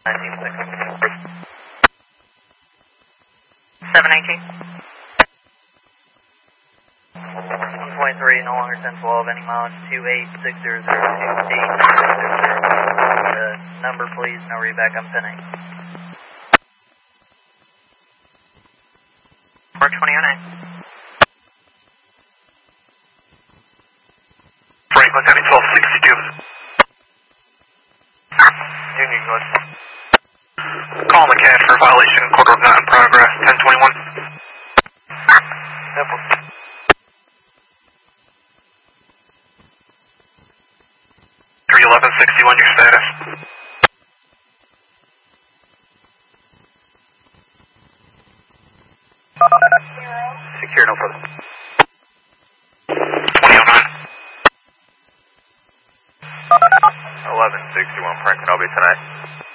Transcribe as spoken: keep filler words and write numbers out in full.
nineteen six. seven nineteen. one twenty-three, no longer ten twelve, any mileage two eight six zero zero two eight six zero zero. The number please, no reback, I'm ten eight. four twenty oh nine. Franklin County twelve sixty-two. Union Code. Call McCann for violation, quarter of not in progress, ten twenty-one. Simple. three eleven sixty-one, your status. Secure, no further. twenty oh nine. eleven sixty-one, Franklin, I'll be tonight.